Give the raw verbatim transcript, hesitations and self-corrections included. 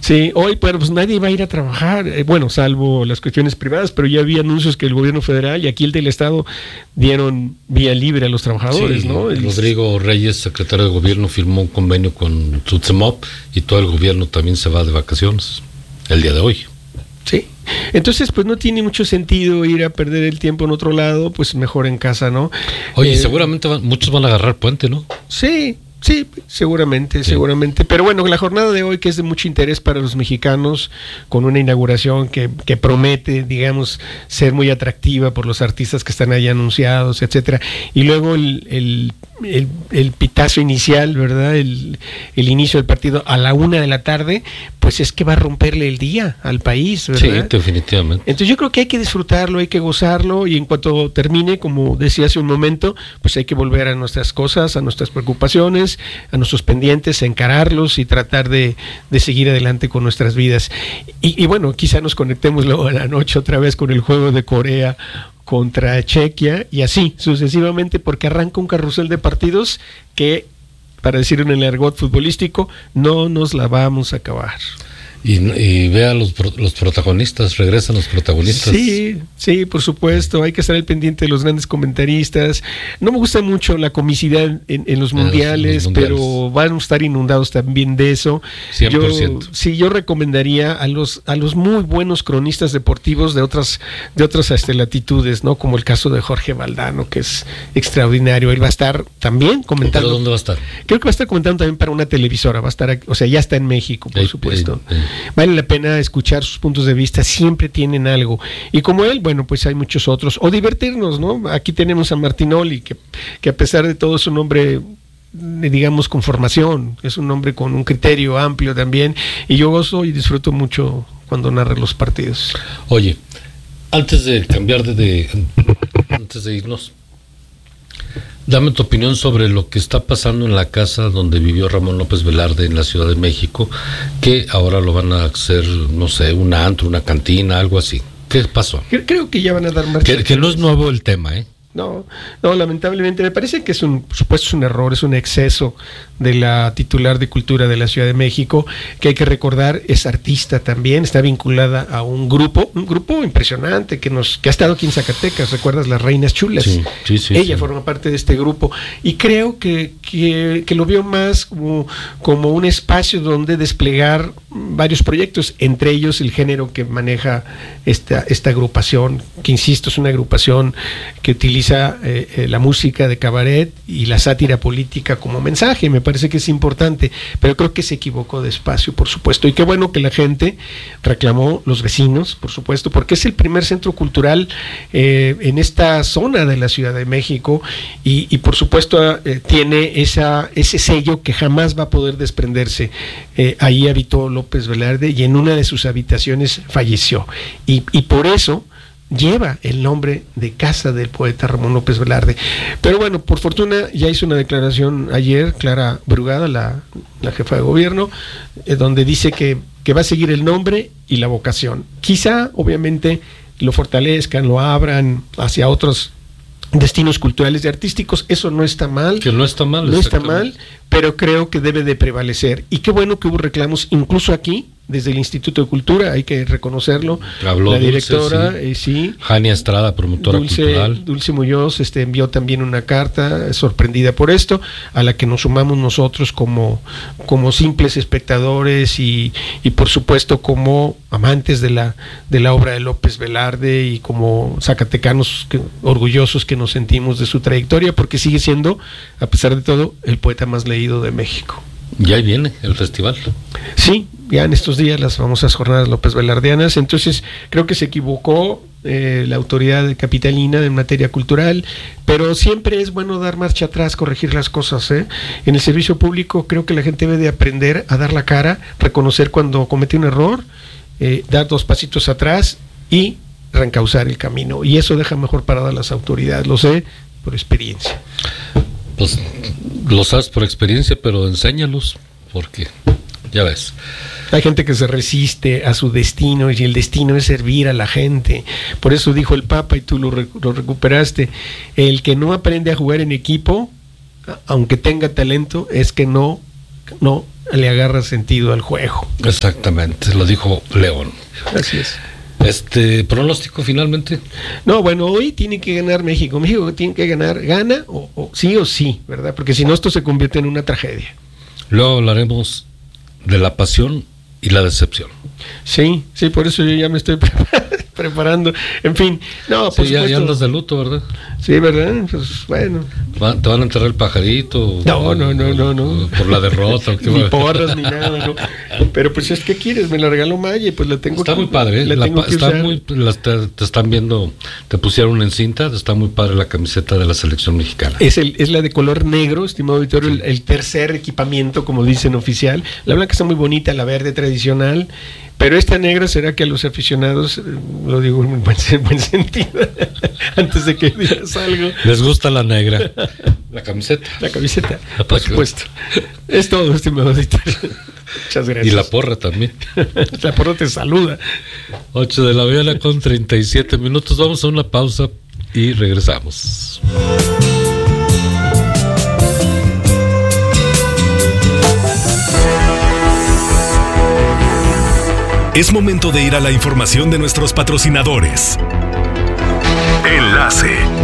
Sí, hoy pero pues nadie va a ir a trabajar, eh, bueno, salvo las cuestiones privadas, pero ya había anuncios que el gobierno federal y aquí el del estado dieron vía libre a los trabajadores, sí, ¿no? El... Rodrigo Reyes, secretario de gobierno, firmó un convenio con Tutsemop y todo el gobierno también se va de vacaciones el día de hoy. Sí, entonces pues no tiene mucho sentido ir a perder el tiempo en otro lado, pues mejor en casa, ¿no? Oye, eh, seguramente van, muchos van a agarrar puente, ¿no? Sí, sí, seguramente, sí. seguramente. Pero bueno, la jornada de hoy que es de mucho interés para los mexicanos, con una inauguración que, que promete, digamos, ser muy atractiva por los artistas que están ahí anunciados, etcétera. Y luego el, el, el, el pitazo inicial, ¿verdad? El, el inicio del partido a la una de la tarde, pues es que va a romperle el día al país, ¿verdad? Sí, definitivamente. Entonces yo creo que hay que disfrutarlo, hay que gozarlo y en cuanto termine, como decía hace un momento, pues hay que volver a nuestras cosas, a nuestras preocupaciones, a nuestros pendientes, a encararlos y tratar de, de seguir adelante con nuestras vidas. Y, y bueno, quizá nos conectemos luego a la noche otra vez con el juego de Corea contra Chequia y así sucesivamente, porque arranca un carrusel de partidos que, para decirlo en el argot futbolístico, no nos la vamos a acabar. Y, y vea los, los protagonistas, regresan los protagonistas. Sí, sí, por supuesto, hay que estar al pendiente de los grandes comentaristas. No me gusta mucho la comicidad en, en los, mundiales, los, los mundiales, pero van a estar inundados también de eso. cien por ciento. Yo, sí, yo recomendaría a los a los muy buenos cronistas deportivos de otras de otras este, latitudes, ¿no? Como el caso de Jorge Valdano, que es extraordinario. Él va a estar también comentando. ¿Pero dónde va a estar? Creo que va a estar comentando también para una televisora, va a estar, o sea, ya está en México, por ey, supuesto. Ey, ey. Vale la pena escuchar sus puntos de vista, siempre tienen algo. Y como él, bueno, pues hay muchos otros. O divertirnos, ¿no? Aquí tenemos a Martinoli, que, que a pesar de todo es un hombre, digamos, con formación, es un hombre con un criterio amplio también. Y yo gozo y disfruto mucho cuando narra los partidos. Oye, antes de cambiar de, de antes de irnos, dame tu opinión sobre lo que está pasando en la casa donde vivió Ramón López Velarde en la Ciudad de México, que ahora lo van a hacer, no sé, un antro, una cantina, algo así. ¿Qué pasó? Creo que ya van a dar marcha. Que, que no es nuevo el tema, ¿eh? No, no, lamentablemente me parece que es un, por supuesto es un error, es un exceso de la titular de Cultura de la Ciudad de México, que hay que recordar es artista también, está vinculada a un grupo, un grupo impresionante que nos que ha estado aquí en Zacatecas, ¿recuerdas? Las Reinas Chulas. Sí, sí, sí, Ella sí. forma parte de este grupo y creo que, que, que lo vio más como, como un espacio donde desplegar varios proyectos, entre ellos el género que maneja esta, esta agrupación, que insisto, es una agrupación que utiliza Eh, eh, la música de cabaret y la sátira política como mensaje. Me parece que es importante, pero creo que se equivocó de espacio, por supuesto, y qué bueno que la gente reclamó, los vecinos, por supuesto, porque es el primer centro cultural eh, en esta zona de la Ciudad de México y, y por supuesto eh, tiene esa, ese sello que jamás va a poder desprenderse. Eh, ahí habitó López Velarde y en una de sus habitaciones falleció y, y por eso lleva el nombre de casa del poeta Ramón López Velarde. Pero bueno, por fortuna ya hizo una declaración ayer Clara Brugada, la, la jefa de gobierno, eh, donde dice que, que va a seguir el nombre y la vocación. Quizá, obviamente, lo fortalezcan, lo abran hacia otros destinos culturales y artísticos, eso no está mal. Que no está mal. No está mal, pero creo que debe de prevalecer. Y qué bueno que hubo reclamos, incluso aquí, desde el Instituto de Cultura, hay que reconocerlo. Habló la directora, Dulce, sí. Eh, sí. Jania Estrada, promotora Dulce, cultural. Dulce Muñoz este, envió también una carta sorprendida por esto, a la que nos sumamos nosotros como, como simples espectadores y, y por supuesto como amantes de la, de la obra de López Velarde y como zacatecanos que, orgullosos que nos sentimos de su trayectoria, porque sigue siendo, a pesar de todo, el poeta más leído de México. Ya ahí viene el festival. Sí, ya en estos días las famosas jornadas López Velardeanas, entonces creo que se equivocó eh, la autoridad capitalina en materia cultural, pero siempre es bueno dar marcha atrás, corregir las cosas, ¿eh? En el servicio público creo que la gente debe de aprender a dar la cara, reconocer cuando comete un error, eh, dar dos pasitos atrás y reencauzar el camino, y eso deja mejor paradas las autoridades, lo sé por experiencia. Pues lo sabes por experiencia, pero enséñalos, porque ya ves. Hay gente que se resiste a su destino y el destino es servir a la gente. Por eso dijo el Papa, y tú lo, lo recuperaste, el que no aprende a jugar en equipo, aunque tenga talento, es que no, no le agarra sentido al juego. Exactamente, lo dijo León. Así es. Este, pronóstico finalmente. No, bueno, hoy tiene que ganar México. México tiene que ganar, gana o, o sí o sí, ¿verdad? Porque si no, esto se convierte en una tragedia. Luego hablaremos de la pasión y la decepción. Sí, sí, por eso yo ya me estoy preparando. En fin, no, sí, por ya, supuesto. ya andas de luto, ¿verdad? Sí, ¿verdad? Pues bueno. ¿Va, ¿Te van a enterrar el pajarito? No, o, no, no, no, no. Por la derrota. ¿O qué ni va? porras, ni nada, ¿no? Pero pues es que quieres, me la regaló Maya y pues la tengo Está que, muy padre, ¿eh? la La tengo pa- que está usar. muy, las te, te están viendo, te pusieron en cinta, está muy padre la camiseta de la selección mexicana. Es, el, es la de color negro, estimado auditorio, el, el tercer equipamiento, como dicen oficial. La blanca está muy bonita, la verde tradicional, pero esta negra será que a los aficionados, eh, lo digo en buen, en buen sentido, antes de que digas algo. Les gusta la negra, la camiseta. La camiseta, por supuesto. Es todo, estimado auditorio. Muchas gracias. Y la porra también. La porra te saluda. ocho de la mañana con treinta y siete minutos. Vamos a una pausa y regresamos. Es momento de ir a la información de nuestros patrocinadores. Enlace.